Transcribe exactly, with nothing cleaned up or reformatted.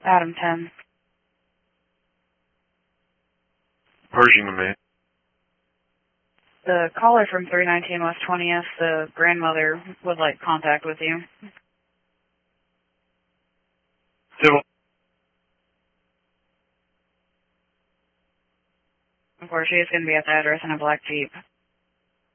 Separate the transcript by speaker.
Speaker 1: Adam ten.
Speaker 2: Pershing to me.
Speaker 1: The caller from three nineteen West twentieth, the grandmother, would like contact with you.
Speaker 2: Civil.
Speaker 1: Of course, she is going to be at the address in a black Jeep.